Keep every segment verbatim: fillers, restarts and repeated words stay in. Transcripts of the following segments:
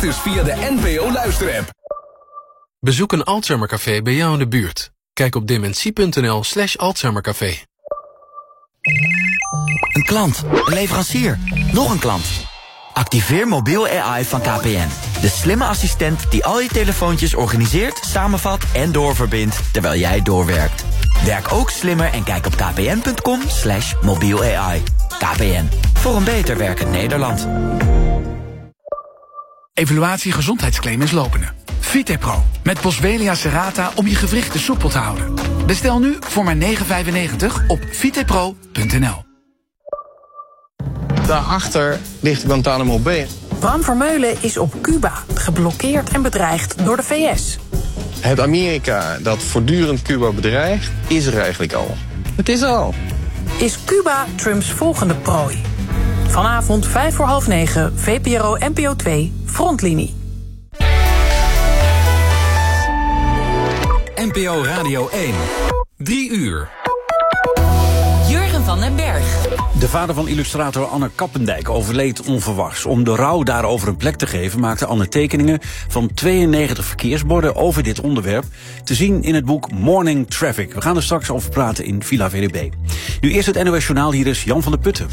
gratis via de N P O Luisterapp. Bezoek een Alzheimercafé bij jou in de buurt. Kijk op dementie.nl slash Alzheimercafé. Een klant, een leverancier, nog een klant. Activeer mobiel A I van K P N. De slimme assistent die al je telefoontjes organiseert, samenvat en doorverbindt terwijl jij doorwerkt. Werk ook slimmer en kijk op kpn.com slash mobiel AI. K P N, voor een beter werkend Nederland. Evaluatie gezondheidsclaim is lopende. Vitepro, met Boswellia serrata om je gewrichten soepel te houden. Bestel nu voor maar negen vijfennegentig op vitepro punt n l. Daarachter ligt Guantanamo Bay. Bram Vermeulen is op Cuba, geblokkeerd en bedreigd door de V S. Het Amerika dat voortdurend Cuba bedreigt, is er eigenlijk al. Het is er al. Is Cuba Trumps volgende prooi? Vanavond vijf voor half negen, V P R O N P O twee, Frontlinie. N P O Radio één. Drie uur. Jurgen van den Berg. De vader van illustrator Anne Kappendijk overleed onverwachts. Om de rouw daarover een plek te geven maakte Anne tekeningen van tweeënnegentig verkeersborden over dit onderwerp, te zien in het boek Morning Traffic. We gaan er straks over praten in Villa V D B. Nu eerst het N O S Journaal, hier is Jan van der Putten.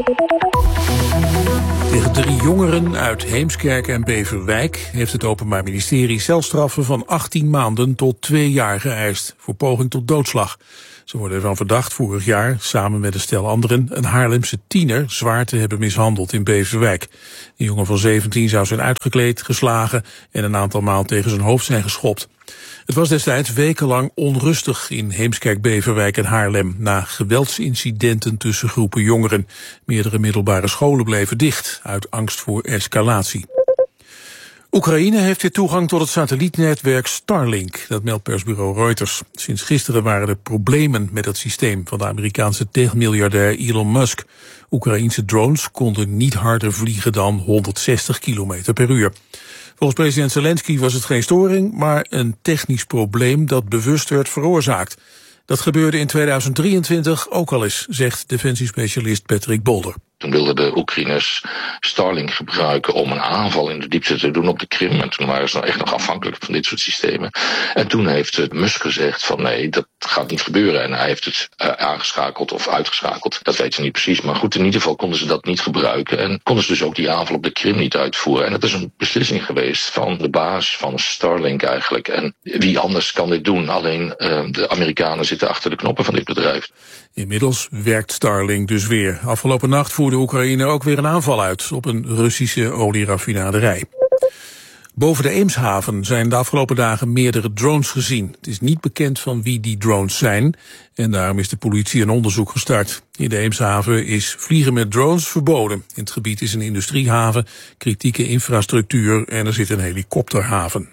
Tegen drie jongeren uit Heemskerk en Beverwijk heeft het Openbaar Ministerie celstraffen van achttien maanden tot twee jaar geëist voor poging tot doodslag. Ze worden ervan verdacht vorig jaar, samen met een stel anderen, een Haarlemse tiener zwaar te hebben mishandeld in Beverwijk. De jongen van zeventien zou zijn uitgekleed, geslagen en een aantal maal tegen zijn hoofd zijn geschopt. Het was destijds wekenlang onrustig in Heemskerk, Beverwijk en Haarlem na geweldsincidenten tussen groepen jongeren. Meerdere middelbare scholen bleven dicht uit angst voor escalatie. Oekraïne heeft weer toegang tot het satellietnetwerk Starlink, dat meldt persbureau Reuters. Sinds gisteren waren er problemen met het systeem van de Amerikaanse techmiljardair Elon Musk. Oekraïense drones konden niet harder vliegen dan honderdzestig kilometer per uur. Volgens president Zelensky was het geen storing, maar een technisch probleem dat bewust werd veroorzaakt. Dat gebeurde in tweeduizend drieëntwintig ook al eens, zegt defensiespecialist Patrick Bolder. Toen wilden de Oekraïners Starlink gebruiken om een aanval in de diepte te doen op de Krim. En toen waren ze nou echt nog afhankelijk van dit soort systemen. En toen heeft Musk gezegd van nee, dat gaat niet gebeuren. En hij heeft het uh, aangeschakeld of uitgeschakeld. Dat weten ze niet precies. Maar goed, in ieder geval konden ze dat niet gebruiken. En konden ze dus ook die aanval op de Krim niet uitvoeren. En dat is een beslissing geweest van de baas van Starlink eigenlijk. En wie anders kan dit doen? Alleen uh, de Amerikanen zitten achter de knoppen van dit bedrijf. Inmiddels werkt Starlink dus weer. Afgelopen nacht voerde Oekraïne ook weer een aanval uit op een Russische olieraffinaderij. Boven de Eemshaven zijn de afgelopen dagen meerdere drones gezien. Het is niet bekend van wie die drones zijn en daarom is de politie een onderzoek gestart. In de Eemshaven is vliegen met drones verboden. In het gebied is een industriehaven, kritieke infrastructuur en er zit een helikopterhaven.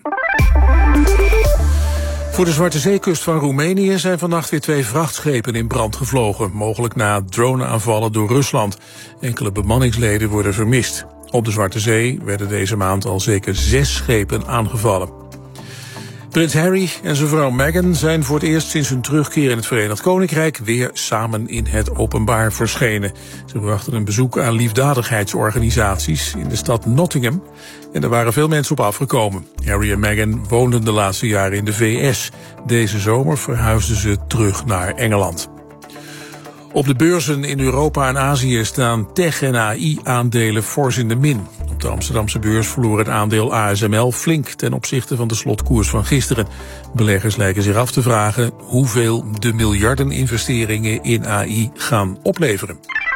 Voor de Zwarte Zeekust van Roemenië zijn vannacht weer twee vrachtschepen in brand gevlogen, mogelijk na droneaanvallen door Rusland. Enkele bemanningsleden worden vermist. Op de Zwarte Zee werden deze maand al zeker zes schepen aangevallen. Prins Harry en zijn vrouw Meghan zijn voor het eerst sinds hun terugkeer in het Verenigd Koninkrijk weer samen in het openbaar verschenen. Ze brachten een bezoek aan liefdadigheidsorganisaties in de stad Nottingham en er waren veel mensen op afgekomen. Harry en Meghan woonden de laatste jaren in de V S. Deze zomer verhuisden ze terug naar Engeland. Op de beurzen in Europa en Azië staan tech- en A I-aandelen fors in de min. Op de Amsterdamse beurs verloor het aandeel A S M L flink ten opzichte van de slotkoers van gisteren. Beleggers lijken zich af te vragen hoeveel de miljardeninvesteringen in A I gaan opleveren.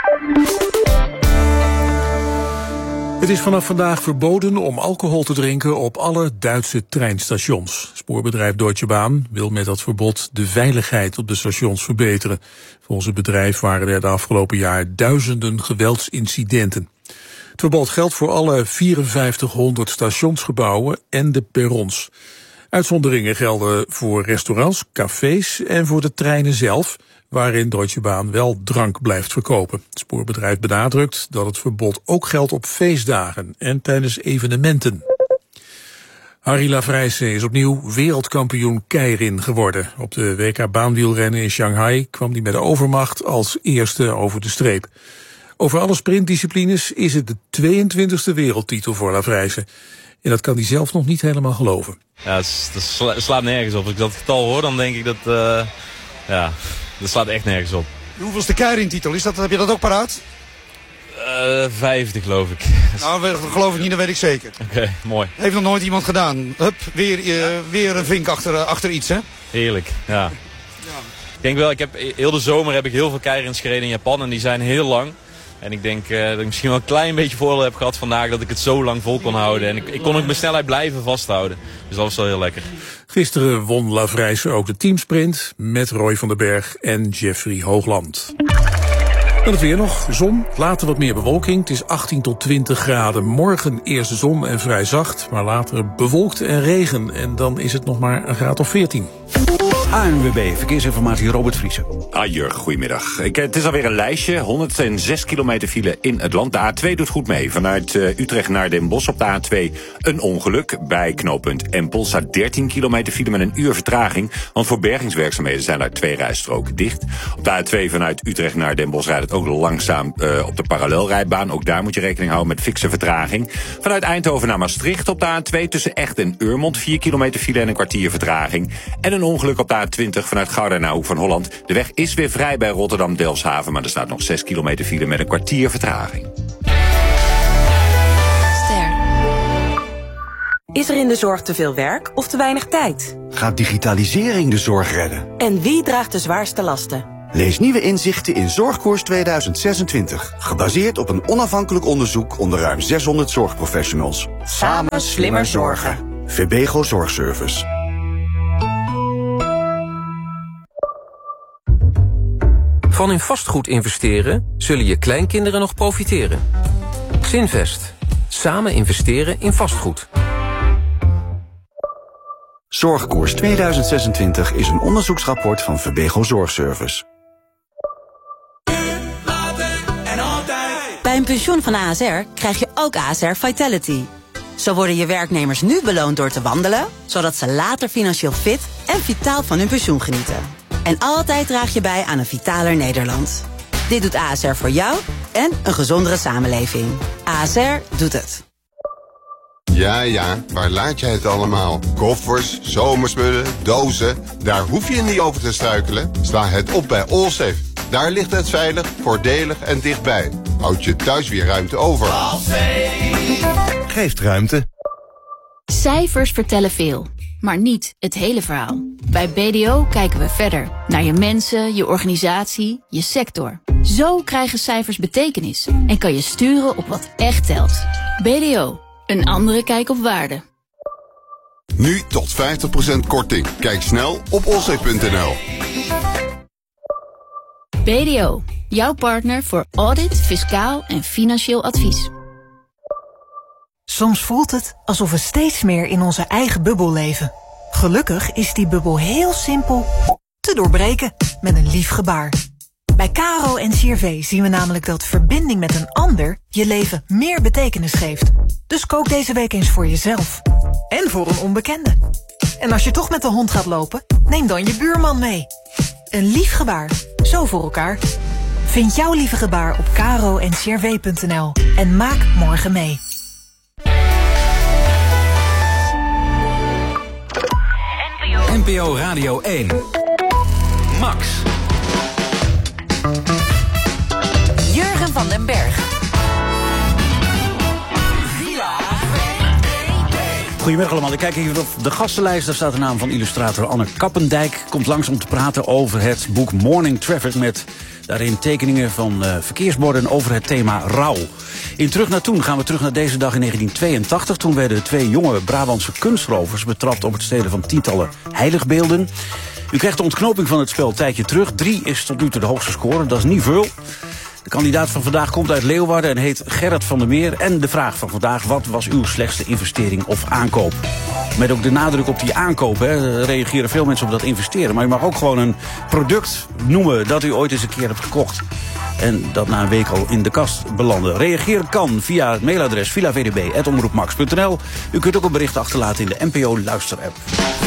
Het is vanaf vandaag verboden om alcohol te drinken op alle Duitse treinstations. Spoorbedrijf Deutsche Bahn wil met dat verbod de veiligheid op de stations verbeteren. Volgens het bedrijf waren er de afgelopen jaar duizenden geweldsincidenten. Het verbod geldt voor alle vierenvijftighonderd stationsgebouwen en de perrons. Uitzonderingen gelden voor restaurants, cafés en voor de treinen zelf, waarin Deutsche Bahn wel drank blijft verkopen. Het spoorbedrijf benadrukt dat het verbod ook geldt op feestdagen en tijdens evenementen. Harry Lavrijse is opnieuw wereldkampioen keirin geworden. Op de W K baanwielrennen in Shanghai kwam hij met de overmacht als eerste over de streep. Over alle sprintdisciplines is het de tweeëntwintigste wereldtitel voor Lavrijse. En dat kan hij zelf nog niet helemaal geloven. Ja, het, is, het sla, slaat nergens op. Als ik dat getal hoor, dan denk ik dat... Uh, ja, dat slaat echt nergens op. Hoeveelste Keirin-titel? Is dat, heb je dat ook paraat? Uh, vijfde geloof ik. Nou, dat geloof ik niet, dat weet ik zeker. Oké, okay, mooi. Heeft nog nooit iemand gedaan. Hup, weer, uh, weer een vink achter, uh, achter iets, hè? Heerlijk, ja. ja. Ik denk wel, ik heb, heel de zomer heb ik heel veel Keirins gereden in Japan en die zijn heel lang. En ik denk uh, dat ik misschien wel een klein beetje voordeel heb gehad vandaag dat ik het zo lang vol kon houden. En ik, ik kon ook mijn snelheid blijven vasthouden. Dus dat was wel heel lekker. Gisteren won Lavrijsen ook de teamsprint met Roy van den Berg en Jeffrey Hoogland. Dan het weer nog. Zon, later wat meer bewolking. Het is achttien tot twintig graden. Morgen eerst de zon en vrij zacht, maar later bewolkt en regen. En dan is het nog maar een graad of veertien. A N W B, verkeersinformatie, Robert Vriesen. Ah, Jurgen, goedemiddag. Ik, het is alweer een lijstje. honderdzes kilometer file in het land. De A twee doet goed mee. Vanuit uh, Utrecht naar Den Bosch op de A twee een ongeluk. Bij knooppunt Empel staat dertien kilometer file met een uur vertraging. Want voor bergingswerkzaamheden zijn daar twee rijstroken dicht. Op de A twee vanuit Utrecht naar Den Bosch rijdt het ook langzaam uh, op de parallelrijbaan. Ook daar moet je rekening houden met fikse vertraging. Vanuit Eindhoven naar Maastricht op de A twee tussen Echt en Urmond. vier kilometer file en een kwartier vertraging. En een ongeluk op de A twintig vanuit Gouda naar Hoek van Holland. De weg is weer vrij bij Rotterdam-Delfshaven, maar er staat nog zes kilometer file met een kwartier vertraging. Ster. Is er in de zorg te veel werk of te weinig tijd? Gaat digitalisering de zorg redden? En wie draagt de zwaarste lasten? Lees nieuwe inzichten in Zorgkoers tweeduizend zesentwintig. Gebaseerd op een onafhankelijk onderzoek onder ruim zeshonderd zorgprofessionals. Samen slimmer zorgen. Verbego Zorgservice. Van in vastgoed investeren zullen je kleinkinderen nog profiteren. Zinvest. Samen investeren in vastgoed. Zorgkoers tweeduizend zesentwintig is een onderzoeksrapport van Verbego Zorgservice. Bij een pensioen van A S R krijg je ook A S R Vitality. Zo worden je werknemers nu beloond door te wandelen, zodat ze later financieel fit en vitaal van hun pensioen genieten. En altijd draag je bij aan een vitaler Nederland. Dit doet A S R voor jou en een gezondere samenleving. A S R doet het. Ja, ja, waar laat jij het allemaal? Koffers, zomerspullen, dozen. Daar hoef je niet over te struikelen. Sla het op bij Allsafe. Daar ligt het veilig, voordelig en dichtbij. Houd je thuis weer ruimte over. Geeft ruimte. Cijfers vertellen veel, maar niet het hele verhaal. Bij B D O kijken we verder. Naar je mensen, je organisatie, je sector. Zo krijgen cijfers betekenis. En kan je sturen op wat echt telt. B D O. Een andere kijk op waarde. Nu tot vijftig procent korting. Kijk snel op allsafe punt n l. B D O. Jouw partner voor audit, fiscaal en financieel advies. Soms voelt het alsof we steeds meer in onze eigen bubbel leven. Gelukkig is die bubbel heel simpel te doorbreken met een lief gebaar. Bij Caro en C R V zien we namelijk dat verbinding met een ander je leven meer betekenis geeft. Dus kook deze week eens voor jezelf. En voor een onbekende. En als je toch met de hond gaat lopen, neem dan je buurman mee. Een lief gebaar, zo voor elkaar. Vind jouw lieve gebaar op caro en c r v punt n l en maak morgen mee. N P O Radio één. Max. Jurgen van den Berg. Goedemiddag allemaal. Ik kijk even op de gastenlijst. Daar staat de naam van illustrator Anne Kappendijk. Komt langs om te praten over het boek Morning Traffic, met daarin tekeningen van uh, verkeersborden over het thema rouw. In Terug naar Toen gaan we terug naar deze dag in negentien tweeëntachtig. Toen werden twee jonge Brabantse kunstrovers betrapt op het stelen van tientallen heiligbeelden. U krijgt de ontknoping van het spel een tijdje terug. Drie is tot nu toe de hoogste score, dat is niet veel. De kandidaat van vandaag komt uit Leeuwarden en heet Gerrit van der Meer. En de vraag van vandaag: wat was uw slechtste investering of aankoop? Met ook de nadruk op die aankoop. Hè. Er reageren veel mensen op dat investeren. Maar u mag ook gewoon een product noemen dat u ooit eens een keer hebt gekocht. En dat na een week al in de kast belandde. Reageren kan via het mailadres villa v d b apenstaartje omroepmax punt n l. U kunt ook een bericht achterlaten in de N P O luisterapp.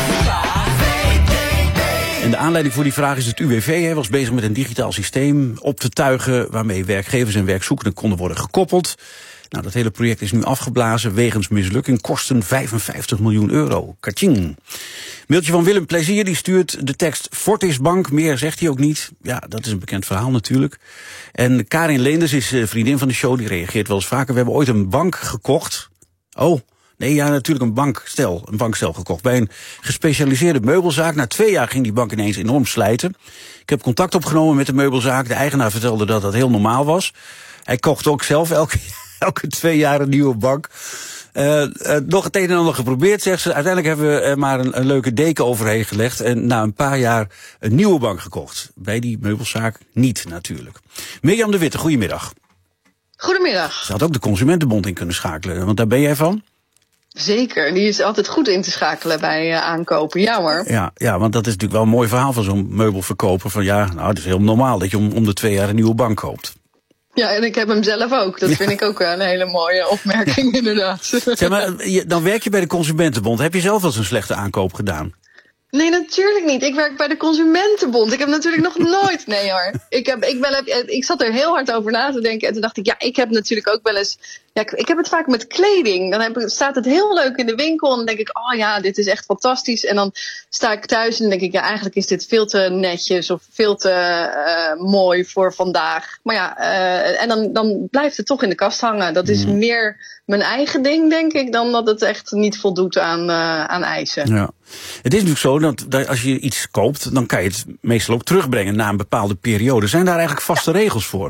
En de aanleiding voor die vraag is het U W V. Hij was bezig met een digitaal systeem op te tuigen waarmee werkgevers en werkzoekenden konden worden gekoppeld. Nou, dat hele project is nu afgeblazen wegens mislukking. Kosten vijfenvijftig miljoen euro. Kaching. Mailtje van Willem Plezier, die stuurt de tekst Fortis Bank. Meer zegt hij ook niet. Ja, dat is een bekend verhaal natuurlijk. En Karin Leenders is vriendin van de show, die reageert wel eens vaker. We hebben ooit een bank gekocht. Oh, nee, ja, natuurlijk een bankstel, een bankstel gekocht. Bij een gespecialiseerde meubelzaak. Na twee jaar ging die bank ineens enorm slijten. Ik heb contact opgenomen met de meubelzaak. De eigenaar vertelde dat dat heel normaal was. Hij kocht ook zelf elke, elke twee jaar een nieuwe bank. Uh, uh, nog het een en ander geprobeerd, zegt ze. Uiteindelijk hebben we er maar een, een leuke deken overheen gelegd. En na een paar jaar een nieuwe bank gekocht. Bij die meubelzaak niet, natuurlijk. Mirjam de Witte, goedemiddag. Goedemiddag. Ze had ook de Consumentenbond in kunnen schakelen, want daar ben jij van? Zeker, die is altijd goed in te schakelen bij uh, aankopen. Ja hoor. Ja, ja, want dat is natuurlijk wel een mooi verhaal van zo'n meubelverkoper. Van ja, nou, het is heel normaal dat je om, om de twee jaar een nieuwe bank koopt. Ja, en ik heb hem zelf ook. Dat vind ik ook een hele mooie opmerking, inderdaad. Zeg maar, je, dan werk je bij de Consumentenbond. Heb je zelf wel eens een slechte aankoop gedaan? Nee, natuurlijk niet. Ik werk bij de Consumentenbond. Ik heb natuurlijk nog nooit... Nee hoor. Ik, heb, ik, ben, ik zat er heel hard over na te denken. En toen dacht ik, ja, ik heb natuurlijk ook wel eens... Ja, ik, ik heb het vaak met kleding. Dan heb ik, staat het heel leuk in de winkel. En dan denk ik, oh ja, dit is echt fantastisch. En dan sta ik thuis en dan denk ik, ja, eigenlijk is dit veel te netjes. Of veel te uh, mooi voor vandaag. Maar ja, uh, en dan, dan blijft het toch in de kast hangen. Dat is mm. meer mijn eigen ding, denk ik, dan dat het echt niet voldoet aan, uh, aan eisen. Ja. Het is natuurlijk zo dat, dat als je iets koopt, dan kan je het meestal ook terugbrengen na een bepaalde periode. Zijn daar eigenlijk vaste ja. regels voor?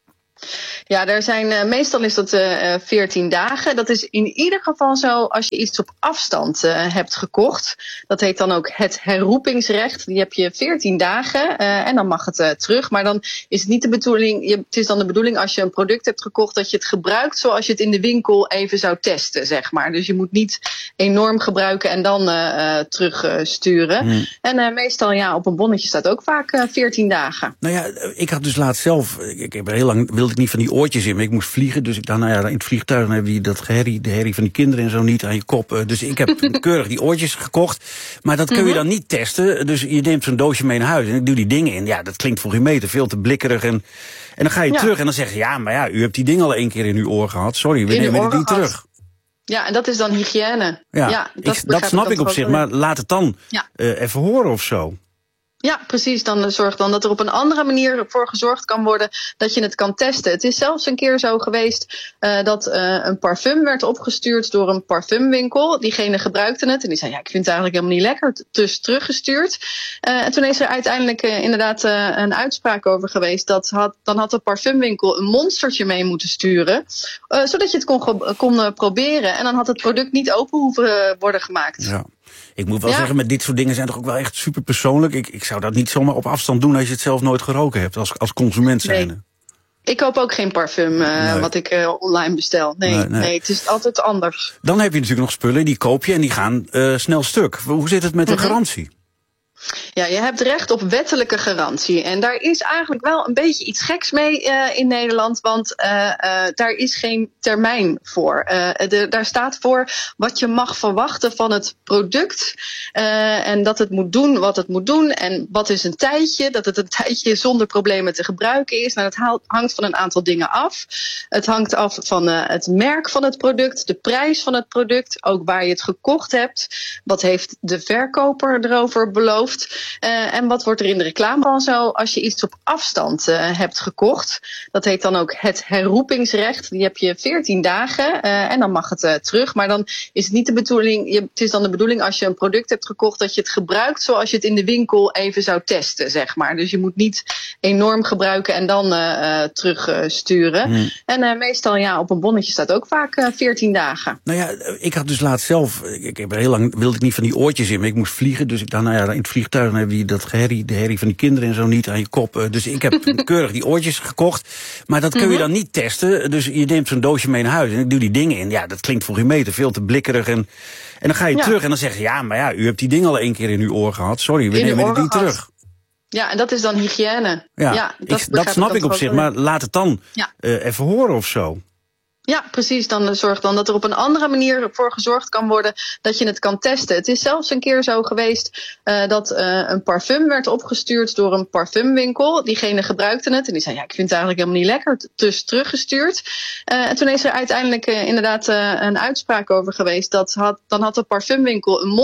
Ja, er zijn, uh, meestal is dat uh, veertien dagen. Dat is in ieder geval zo als je iets op afstand uh, hebt gekocht. Dat heet dan ook het herroepingsrecht. Die heb je veertien dagen uh, en dan mag het uh, terug. Maar dan is het niet de bedoeling, je, het is dan de bedoeling als je een product hebt gekocht dat je het gebruikt zoals je het in de winkel even zou testen, zeg maar. Dus je moet niet enorm gebruiken en dan uh, uh, terugsturen. Uh, hmm. En uh, meestal, ja, op een bonnetje staat ook vaak uh, veertien dagen. Nou ja, ik had dus laatst zelf, ik heb heel lang, wilde ik niet van die oortjes in, maar ik moest vliegen. Dus ik dacht, nou ja, in het vliegtuig dan heb je dat herrie, de herrie van die kinderen en zo niet aan je kop. Dus ik heb keurig die oortjes gekocht. Maar dat kun je mm-hmm. dan niet testen. Dus je neemt zo'n doosje mee naar huis en ik doe die dingen in. Ja, dat klinkt voor geen meter, veel te blikkerig. En, en dan ga je ja. terug en dan zeg je, ja, maar ja, u hebt die dingen al één keer in uw oor gehad. Sorry, we in nemen het niet gehad. terug. Ja, en dat is dan hygiëne. Ja, ja dat, ik, dat snap ik op zich, maar laat het dan ja. uh, even horen of zo. Ja, precies. Dan zorgt dan dat er op een andere manier voor gezorgd kan worden dat je het kan testen. Het is zelfs een keer zo geweest uh, dat uh, een parfum werd opgestuurd door een parfumwinkel. Diegene gebruikte het en die zei, ja, ik vind het eigenlijk helemaal niet lekker, dus teruggestuurd. Uh, en toen is er uiteindelijk uh, inderdaad uh, een uitspraak over geweest. Dat had, dan had de parfumwinkel een monstertje mee moeten sturen, uh, zodat je het kon, kon uh, proberen. En dan had het product niet open hoeven uh, worden gemaakt. Ja. Ik moet wel ja. zeggen, met dit soort dingen zijn toch ook wel echt super persoonlijk. Ik, ik zou dat niet zomaar op afstand doen als je het zelf nooit geroken hebt, als, als consument zijnde. Nee. Ik koop ook geen parfum uh, nee. wat ik uh, online bestel. Nee, nee, nee. nee, het is altijd anders. Dan heb je natuurlijk nog spullen, die koop je en die gaan uh, snel stuk. Hoe zit het met de mm-hmm. garantie? Ja, je hebt recht op wettelijke garantie. En daar is eigenlijk wel een beetje iets geks mee uh, in Nederland. Want uh, uh, daar is geen termijn voor. Uh, de, daar staat voor wat je mag verwachten van het product. Uh, en dat het moet doen wat het moet doen. En wat is een tijdje? Dat het een tijdje zonder problemen te gebruiken is. Nou, dat hangt van een aantal dingen af. Het hangt af van uh, het merk van het product. De prijs van het product. Ook waar je het gekocht hebt. Wat heeft de verkoper erover beloofd? Uh, en wat wordt er in de reclame dan zo als je iets op afstand uh, hebt gekocht? Dat heet dan ook het herroepingsrecht. Die heb je veertien dagen uh, en dan mag het uh, terug. Maar dan is het niet de bedoeling, je, het is dan de bedoeling als je een product hebt gekocht dat je het gebruikt zoals je het in de winkel even zou testen, zeg maar. Dus je moet niet enorm gebruiken en dan uh, uh, terugsturen. Uh, hmm. En uh, meestal, ja, op een bonnetje staat ook vaak uh, veertien dagen. Nou ja, ik had dus laatst zelf, ik heb heel lang wilde ik niet van die oortjes in, maar ik moest vliegen, dus ik dacht, nou ja, in het vliegtuig dan heb je dat herrie, de herrie van die kinderen en zo niet aan je kop. Dus ik heb keurig die oortjes gekocht. Maar dat kun je mm-hmm. dan niet testen. Dus je neemt zo'n doosje mee naar huis en ik doe die dingen in. Ja, dat klinkt voor geen meter, veel te blikkerig. En, en dan ga je ja. terug en dan zeg je, ja, maar ja, u hebt die dingen al één keer in uw oor gehad. Sorry, we in nemen het niet gehad. terug. Ja, en dat is dan hygiëne. Ja, ja dat, ik, dat snap ik op zich, maar laat het dan ja. uh, even horen of zo. Ja, precies. Dan zorgt dan dat er op een andere manier voor gezorgd kan worden dat je het kan testen. Het is zelfs een keer zo geweest uh, dat uh, een parfum werd opgestuurd door een parfumwinkel. Diegene gebruikte het en die zei, ja, ik vind het eigenlijk helemaal niet lekker, dus teruggestuurd. Uh, en toen is er uiteindelijk uh, inderdaad uh, een uitspraak over geweest. Dat had, dan had de parfumwinkel een mond